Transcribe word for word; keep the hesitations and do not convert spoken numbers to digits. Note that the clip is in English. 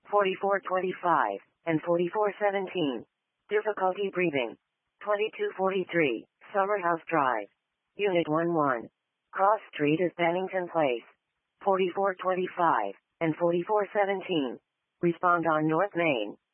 forty-four twenty-five, and forty-four seventeen. Difficulty breathing. twenty-two forty-three, Summerhouse Drive. Unit one one. Cross Street is Bennington Place. forty-four twenty-five, and forty-four seventeen. Respond on North Main.